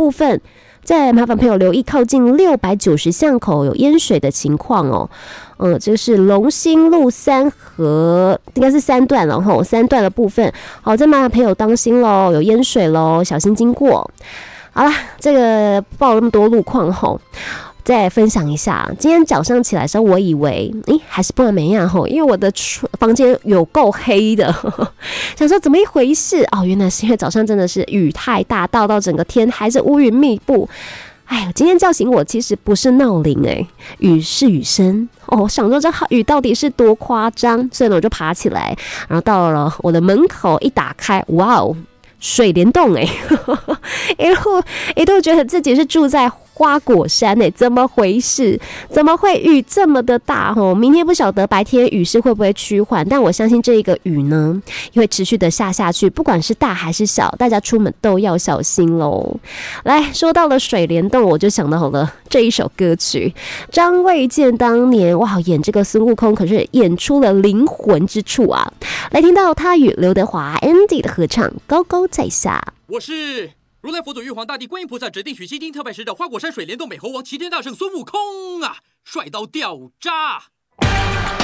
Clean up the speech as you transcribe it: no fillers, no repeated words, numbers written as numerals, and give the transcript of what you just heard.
部分，再麻烦朋友留意靠近690巷口有淹水的情况哦。这个是龙兴路3河，应该是3段了吼，3段的部分。好，再麻烦朋友当心咯，有淹水咯，小心经过。好啦，这个报了那么多路况吼。再分享一下，今天早上起来的时候，我以为，还是不完美呀吼，因为我的房间有够黑的，想说怎么一回事哦，原来是因为早上真的是雨太大，到整个天还是乌云密布。哎呀，今天叫醒我其实不是闹铃雨是雨声哦，想说这雨到底是多夸张，所以呢我就爬起来，然后到了我的门口一打开，哇哦，水帘洞一度觉得自己是住在花果山怎么回事？怎么会雨这么的大明天不晓得白天雨势会不会趋缓，但我相信这一个雨呢也会持续的下去，不管是大还是小，大家出门都要小心咯。来，说到了水帘洞，我就想到了这一首歌曲，张卫健当年哇演这个孙悟空可是演出了灵魂之处啊。来听到他与刘德华 Andy 的合唱《高高在下》。 我是如来佛祖、玉皇大帝、观音菩萨指定取西经特派使者花果山水帘洞美猴王齐天大圣孙悟空啊，帅到掉渣！